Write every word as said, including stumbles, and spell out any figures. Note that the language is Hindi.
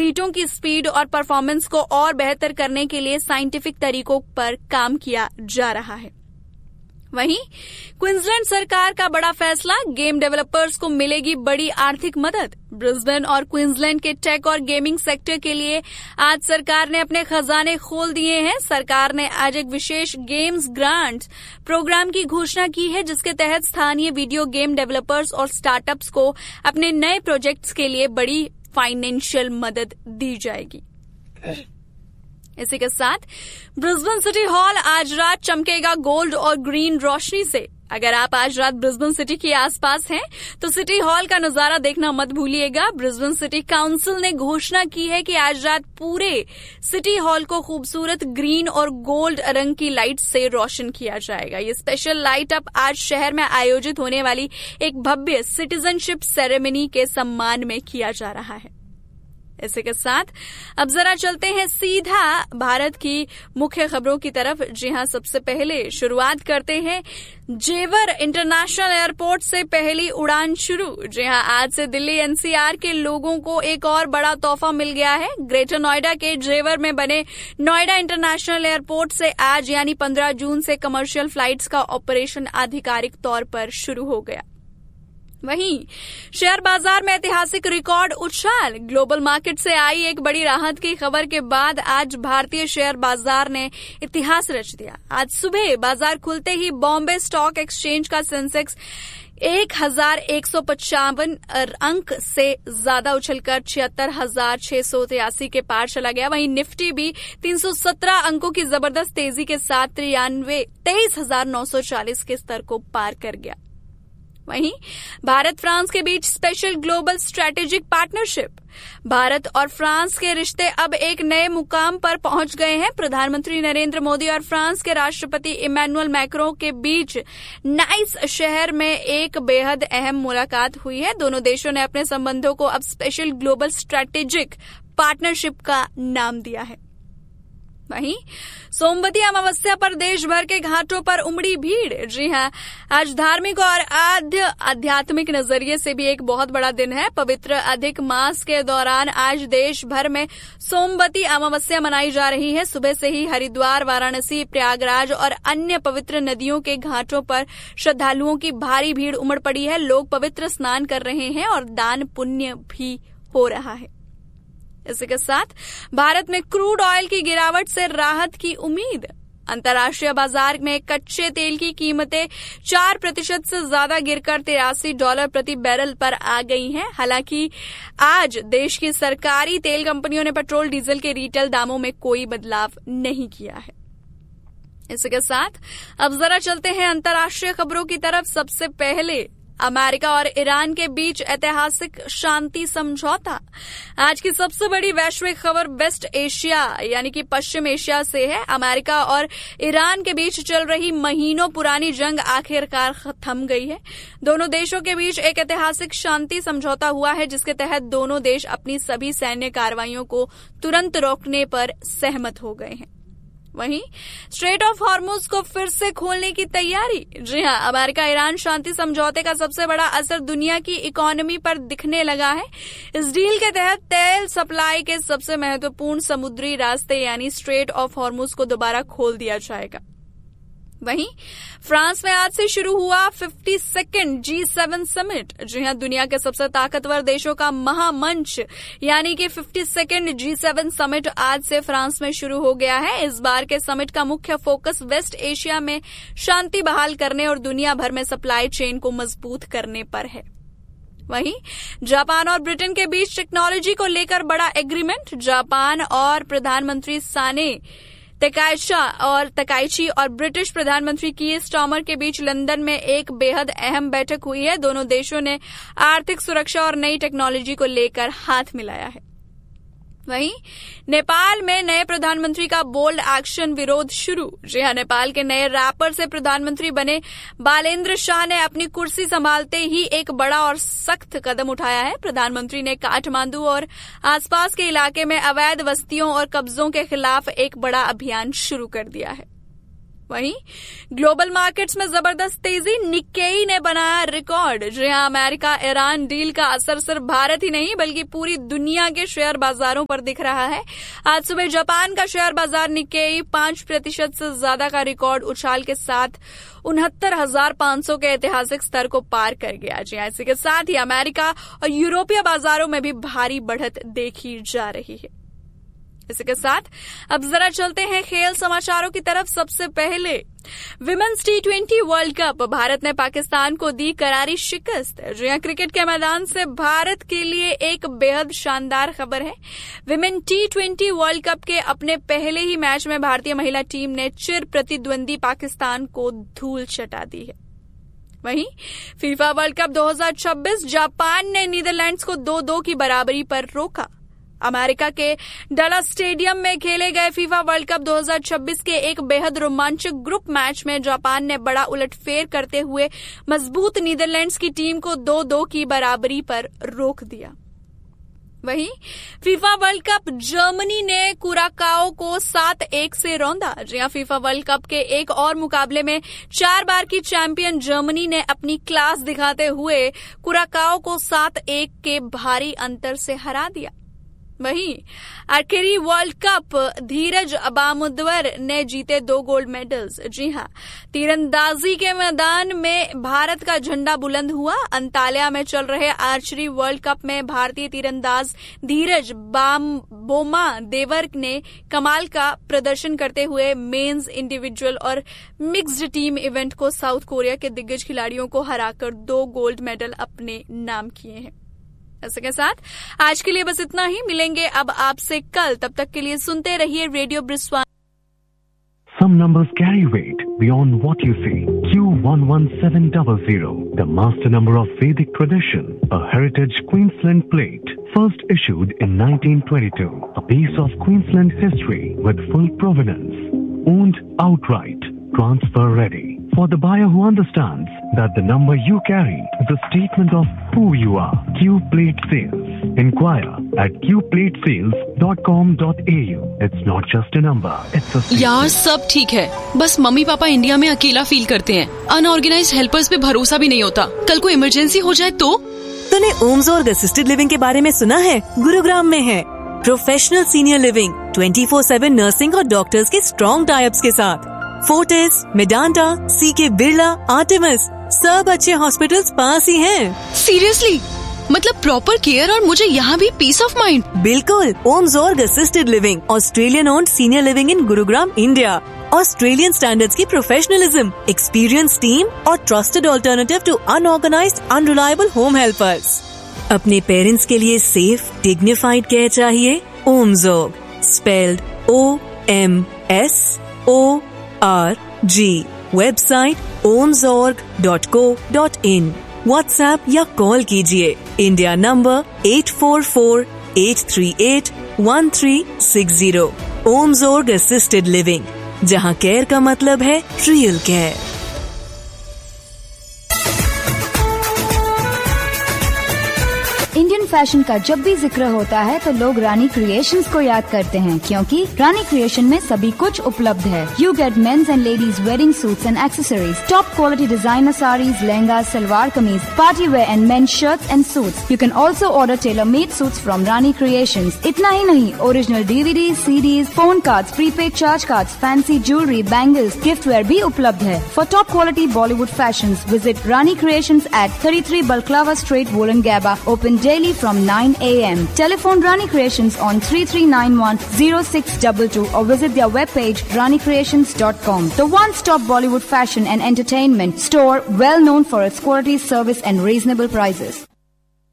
ईंटों की स्पीड और परफॉर्मेंस को और बेहतर करने के लिए साइंटिफिक तरीकों पर काम किया जा रहा है। वहीं क्वींसलैंड सरकार का बड़ा फैसला, गेम डेवलपर्स को मिलेगी बड़ी आर्थिक मदद। ब्रिस्बेन और क्वींसलैंड के टेक और गेमिंग सेक्टर के लिए आज सरकार ने अपने खजाने खोल दिए हैं। सरकार ने आज एक विशेष गेम्स ग्रांट्स प्रोग्राम की घोषणा की है, जिसके तहत स्थानीय वीडियो गेम डेवलपर्स और स्टार्टअप्स को अपने नए प्रोजेक्ट्स के लिए बड़ी फाइनेंशियल मदद दी जाएगी। इसी के साथ ब्रिस्बेन सिटी हॉल आज रात चमकेगा गोल्ड और ग्रीन रोशनी से। अगर आप आज रात ब्रिस्बेन सिटी के आसपास हैं, तो सिटी हॉल का नजारा देखना मत भूलिएगा। ब्रिस्बेन सिटी काउंसिल ने घोषणा की है कि आज रात पूरे सिटी हॉल को खूबसूरत ग्रीन और गोल्ड रंग की लाइट से रोशन किया जाएगा। ये स्पेशल लाइट अप आज शहर में आयोजित होने वाली एक भव्य सिटीजनशिप सेरेमनी के सम्मान में किया जा रहा है। इसी के साथ अब जरा चलते हैं सीधा भारत की मुख्य खबरों की तरफ। जी हां, सबसे पहले शुरुआत करते हैं जेवर इंटरनेशनल एयरपोर्ट से पहली उड़ान शुरू। जी हां, आज से दिल्ली एनसीआर के लोगों को एक और बड़ा तोहफा मिल गया है। ग्रेटर नोएडा के जेवर में बने नोएडा इंटरनेशनल एयरपोर्ट से आज यानी पंद्रह जून से कमर्शियल फ्लाइट्स का ऑपरेशन आधिकारिक तौर पर शुरू हो गया। वहीं शेयर बाजार में ऐतिहासिक रिकॉर्ड उछाल। ग्लोबल मार्केट से आई एक बड़ी राहत की खबर के बाद आज भारतीय शेयर बाजार ने इतिहास रच दिया। आज सुबह बाजार खुलते ही बॉम्बे स्टॉक एक्सचेंज का सेंसेक्स एक हजार एक सौ पचावन अंक से ज्यादा उछलकर छिहत्तर हजार छह सौ तिरासी के पार चला गया। वहीं निफ्टी भी तीन सौ सत्रह अंकों की जबरदस्त तेजी के साथ तिरानवे तेईस हजार नौ सौ चालीस के स्तर को पार कर गया। वहीं भारत फ्रांस के बीच special global strategic partnership. Bharat और फ्रांस के रिश्ते अब एक नए मुकाम पर पहुंच गए हैं। प्रधानमंत्री नरेंद्र मोदी और फ्रांस के राष्ट्रपति इमैनुअल मैक्रों के बीच नाइस शहर में एक बेहद अहम मुलाकात हुई है। दोनों देशों ने अपने संबंधों को अब स्पेशल ग्लोबल स्ट्रेटेजिक पार्टनरशिप का नाम दिया है। वहीं सोमवती अमावस्या पर देश भर के घाटों पर उमड़ी भीड़। जी हां, आज धार्मिक और आध्य आध्यात्मिक नजरिए से भी एक बहुत बड़ा दिन है। पवित्र अधिक मास के दौरान आज देश भर में सोमवती अमावस्या मनाई जा रही है। सुबह से ही हरिद्वार, वाराणसी, प्रयागराज और अन्य पवित्र नदियों के घाटों पर श्रद्धालुओं की भारी भीड़ उमड़ पड़ी है। लोग पवित्र स्नान कर रहे हैं और दान पुण्य भी हो रहा है। इसी के साथ भारत में क्रूड ऑयल की गिरावट से राहत की उम्मीद। अंतर्राष्ट्रीय बाजार में कच्चे तेल की कीमतें चार प्रतिशत से ज्यादा गिरकर तिरासी डॉलर प्रति बैरल पर आ गई हैं। हालांकि आज देश की सरकारी तेल कंपनियों ने पेट्रोल डीजल के रिटेल दामों में कोई बदलाव नहीं किया है। इसी के साथ अब जरा चलते हैं अंतर्राष्ट्रीय खबरों की तरफ। सबसे पहले अमेरिका और ईरान के बीच ऐतिहासिक शांति समझौता। आज की सबसे बड़ी वैश्विक खबर वेस्ट एशिया यानी कि पश्चिम एशिया से है। अमेरिका और ईरान के बीच चल रही महीनों पुरानी जंग आखिरकार थम गई है। दोनों देशों के बीच एक ऐतिहासिक शांति समझौता हुआ है, जिसके तहत दोनों देश अपनी सभी सैन्य कार्रवाइयों को तुरंत रोकने पर सहमत हो गए हैं। वहीं स्ट्रेट ऑफ हॉर्मुज को फिर से खोलने की तैयारी। जी हां, अमेरिका ईरान शांति समझौते का सबसे बड़ा असर दुनिया की इकोनॉमी पर दिखने लगा है। इस डील के तहत तेल सप्लाई के सबसे महत्वपूर्ण समुद्री रास्ते यानी स्ट्रेट ऑफ हॉर्मुज को दोबारा खोल दिया जाएगा। वहीं फ्रांस में आज से शुरू हुआ फिफ्टी सेकेंड जी सेवन समिट। जी हां, दुनिया के सबसे ताकतवर देशों का महामंच यानी कि फिफ्टी सेकेंड जी सेवन समिट आज से फ्रांस में शुरू हो गया है। इस बार के समिट का मुख्य फोकस वेस्ट एशिया में शांति बहाल करने और दुनिया भर में सप्लाई चेन को मजबूत करने पर है। वहीं जापान और ब्रिटेन के बीच टेक्नोलॉजी को लेकर बड़ा एग्रीमेंट। जापान और प्रधानमंत्री साने तकाइचा और तकाइची और ब्रिटिश प्रधानमंत्री कीर स्टार्मर के बीच लंदन में एक बेहद अहम बैठक हुई है। दोनों देशों ने आर्थिक सुरक्षा और नई टेक्नोलॉजी को लेकर हाथ मिलाया है। वहीं नेपाल में नए प्रधानमंत्री का बोल्ड एक्शन विरोध शुरू। जी हां, नेपाल के नए रैपर से प्रधानमंत्री बने बालेन्द्र शाह ने अपनी कुर्सी संभालते ही एक बड़ा और सख्त कदम उठाया है। प्रधानमंत्री ने काठमांडू और आसपास के इलाके में अवैध बस्तियों और कब्जों के खिलाफ एक बड़ा अभियान शुरू कर दिया है। वहीं ग्लोबल मार्केट्स में जबरदस्त तेजी, निक्केई ने बनाया रिकॉर्ड। जी हां, अमेरिका ईरान डील का असर सिर्फ भारत ही नहीं बल्कि पूरी दुनिया के शेयर बाजारों पर दिख रहा है। आज सुबह जापान का शेयर बाजार निक्केई पांच प्रतिशत से ज्यादा का रिकॉर्ड उछाल के साथ उनहत्तर हजार पांच सौ के ऐतिहासिक स्तर को पार कर गया। जी हां, इसी के साथ ही अमेरिका और यूरोपीय बाजारों में भी भारी बढ़त देखी जा रही है। इसी के साथ अब जरा चलते हैं खेल समाचारों की तरफ। सबसे पहले women's T twenty world cup, Bharat ने पाकिस्तान को दी करारी शिकस्त। जी हां, क्रिकेट के मैदान से भारत के लिए एक बेहद शानदार खबर है। Women T twenty world cup के अपने पहले ही मैच में भारतीय महिला टीम ने चिर प्रतिद्वंदी पाकिस्तान को धूल चटा दी है। वहीं फीफा वर्ल्ड कप दो हज़ार छब्बीस, जापान ने नीदरलैंड्स को दो दो की बराबरी पर रोका। अमेरिका के डला स्टेडियम में खेले गए फीफा वर्ल्ड कप दो हज़ार छब्बीस के एक बेहद रोमांचक ग्रुप मैच में जापान ने बड़ा उलटफेर करते हुए मजबूत नीदरलैंड्स की टीम को दो दो की बराबरी पर रोक दिया। वहीं फीफा वर्ल्ड कप, जर्मनी ने कुराकाओ को सात एक से रौंदा। जी हां, फीफा वर्ल्ड कप के एक और मुकाबले में चार बार की चैंपियन जर्मनी ने अपनी क्लास दिखाते हुए कुराकाओ को सात एक के भारी अंतर से हरा दिया। वहीं आर्चरी वर्ल्ड कप, धीरज बामुद्वर ने जीते दो गोल्ड मेडल्स। जी हां, तीरंदाजी के मैदान में भारत का झंडा बुलंद हुआ। अंताल्या में चल रहे आर्चरी वर्ल्ड कप में भारतीय तीरंदाज धीरज बामबोमा देवर ने कमाल का प्रदर्शन करते हुए मेंस, इंडिविजुअल और मिक्स्ड टीम इवेंट को साउथ कोरिया के दिग्गज खिलाड़ियों को हराकर दो गोल्ड मेडल अपने नाम किए हैं। ऐसे के साथ आज के लिए बस इतना ही। मिलेंगे अब आपसे कल, तब तक के लिए सुनते रहिए radio ब्रिस्वान। Some numbers carry weight beyond what you see. Q one one seven zero zero, the master number of Vedic tradition, a heritage Queensland plate, first issued in nineteen twenty-two, a piece of Queensland history with full provenance, owned outright, transfer ready. For the buyer who understands that the number you carry is a statement of who you are. Q Plate Sales. Inquire at q plate sales dot com dot a u. It's not just a number, it's a statement. यार सब ठीक है, बस मम्मी पापा इंडिया में अकेला फील करते हैं। अनऑर्गेनाइज्ड हेल्पर्स पे भरोसा भी नहीं होता। कल को इमरजेंसी हो जाए तो? तूने ओम्सोर्ग असिस्टेड लिविंग के बारे में सुना है? गुरुग्राम में है professional senior living, twenty four seven nursing और डॉक्टर्स के स्ट्रॉन्ग टाइप्स के साथ। फोर्टिस, मेडांटा, सीके बिरला, आर्टेमिस, सब अच्छे हॉस्पिटल्स पास ही हैं। सीरियसली? मतलब प्रॉपर केयर और मुझे यहाँ भी पीस ऑफ माइंड। बिल्कुल, ओम्सोर्ग assisted living, Australian owned senior living in Gurugram, India. Australian standards की प्रोफेशनलिज्म, एक्सपीरियंस टीम और trusted alternative to unorganised unreliable home helpers. अपने पेरेंट्स के लिए सेफ डिग्निफाइड केयर चाहिए? ओम्सोर्ग, spelled O M S O R G. Website ओम्सोर्ग dot co dot in. WhatsApp या कॉल कीजिए India number eight four four eight three eight one three six zero. ओम्सोर्ग assisted living, जहां केयर का मतलब है रियल केयर। इंडियन फैशन का जब भी जिक्र होता है तो लोग रानी क्रिएशंस को याद करते हैं, क्योंकि रानी क्रिएशन में सभी कुछ उपलब्ध है। You get mains and ladies wedding suits and accessories, top quality designer saris, lehenga, salwar kameez, party wear and mains shirts and suits. You can also order tailor made suits from Rani creations. इतना ही नहीं, original DVD, CDs, phone cards, prepaid charge cards, fancy jewellery, bangles, gift where भी उपलब्ध है। For top quality Bollywood fashion visit Rani creations eight thirty three Balaclava Street, Wollongabba, open daily from nine a m Telephone Rani Creations on three three nine one zero six two two or visit their webpage rani creations dot com. The one-stop Bollywood fashion and entertainment store, well known for its quality, service and reasonable prices.